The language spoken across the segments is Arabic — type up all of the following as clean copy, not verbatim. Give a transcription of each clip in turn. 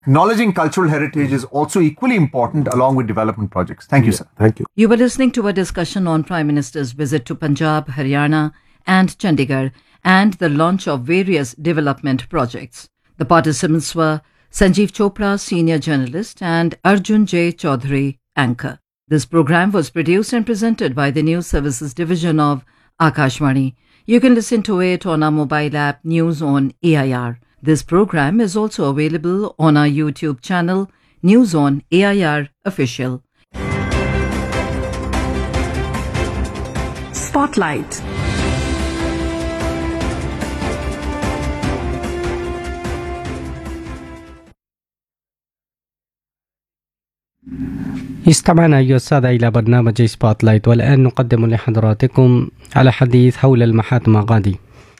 Acknowledging cultural heritage is also equally important along with development projects. Thank you, sir. Thank you. You were listening to a discussion on Prime Minister's visit to Punjab, Haryana and Chandigarh and the launch of various development projects. The participants were Sanjeev Chopra, senior journalist, and Arjun J. Chaudhary, anchor. This program was produced and presented by the News Services Division of Akashvani. You can listen to it on our mobile app News on AIR. This program is also available on our YouTube channel, News on AIR Official. Spotlight. استمعنا أيها السادة إلى برنامج سبوتلايت، والآن نقدم لحضراتكم على حديث حول المهاتما غاندي.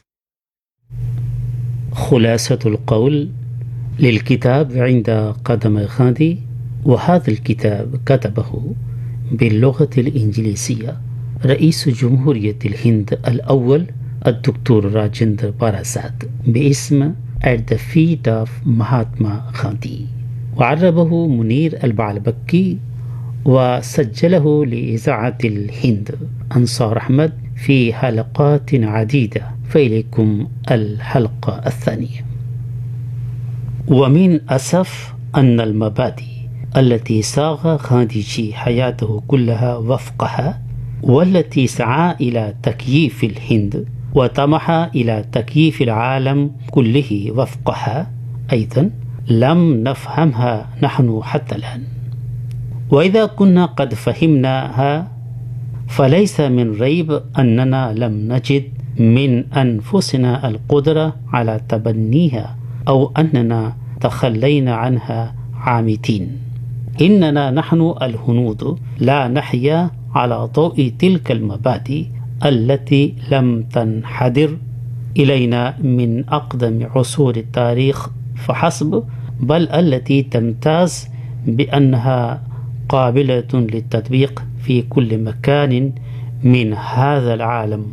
خلاصة القول للكتاب عند قدم غاندي، وهذا الكتاب كتبه باللغة الإنجليزية رئيس جمهورية الهند الأول الدكتور راجندر باراسات باسم At the Feet of مهاتما غاندي، وعربه منير البعلبكي وسجله لإذاعة الهند أنصار أحمد في حلقات عديدة. فإليكم الحلقة الثانية. ومن أسف أن المبادئ التي صاغ غانديجي حياته كلها وفقها، والتي سعى إلى تكييف الهند وطمح إلى تكييف العالم كله وفقها، أيضا لم نفهمها نحن حتى الآن. وإذا كنا قد فهمناها فليس من ريب أننا لم نجد من أنفسنا القدرة على تبنيها أو أننا تخلينا عنها عامتين. إننا نحن الهنود لا نحيا على ضوء تلك المبادئ التي لم تنحدر إلينا من أقدم عصور التاريخ فحسب، بل التي تمتاز بأنها قابلة للتطبيق في كل مكان من هذا العالم.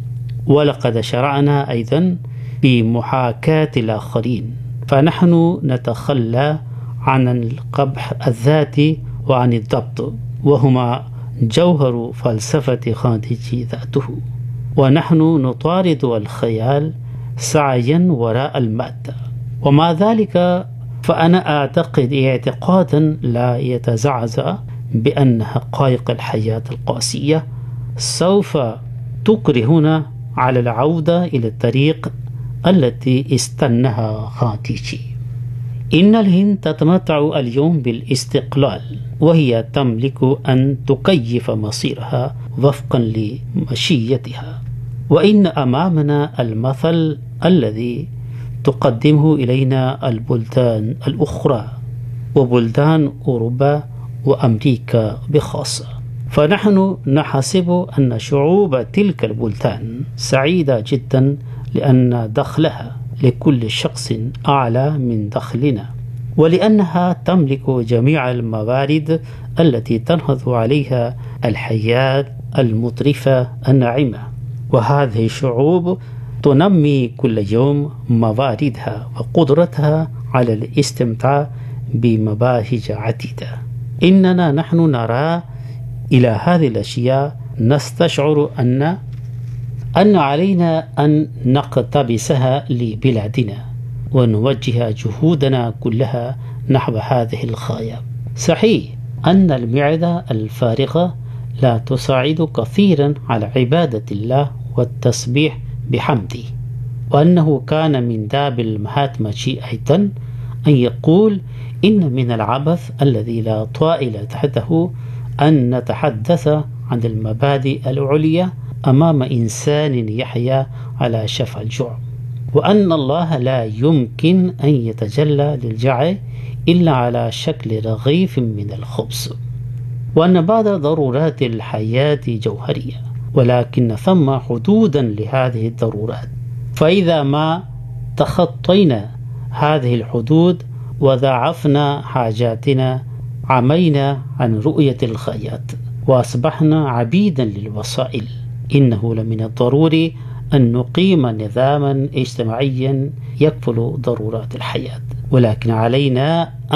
ولقد شرعنا أيضا في محاكاة الآخرين، فنحن نتخلى عن القبح الذاتي وعن الضبط، وهما جوهر فلسفة غانديجي ذاته. ونحن نطارد الخيال سعيا وراء المادة، ومع ذلك فأنا أعتقد اعتقادا لا يتزعزع بأن حقائق الحياة القاسية سوف تكرهنا على العودة إلى الطريق التي استنها غانديجي. إن الهند تتمتع اليوم بالاستقلال، وهي تملك أن تكيف مصيرها وفقا لمشيتها. وإن أمامنا المثل الذي تقدمه إلينا البلدان الأخرى وبلدان أوروبا وأمريكا بخاصة. فنحن نحسب أن شعوب تلك البلدان سعيدة جدا لأن دخلها لكل شخص أعلى من دخلنا، ولأنها تملك جميع الموارد التي تنهض عليها الحياة المطرفة الناعمة. وهذه الشعوب تنمي كل يوم مواردها وقدرتها على الاستمتاع بمباهج عديدة. إننا نحن نرى إلى هذه الأشياء نستشعر أن علينا أن نقتبسها لبلادنا ونوجه جهودنا كلها نحو هذه الغاية. صحيح أن المعدة الفارغة لا تساعد كثيرا على عبادة الله والتسبيح بحمده، وأنه كان من داب المهاتما أيضا أن يقول إن من العبث الذي لا طائل تحته أن نتحدث عن المبادئ العليا أمام إنسان يحيا على شفا الجوع، وأن الله لا يمكن أن يتجلى للجوع إلا على شكل رغيف من الخبز، وأن بعض ضرورات الحياة جوهرية، ولكن ثم حدودا لهذه الضرورات. فإذا ما تخطينا هذه الحدود وضاعفنا حاجاتنا عمينا عن رؤية الغايات وأصبحنا عبيدا للوسائل. إنه لمن الضروري أن نقيم نظاما اجتماعيا يكفل ضرورات الحياة. ولكن علينا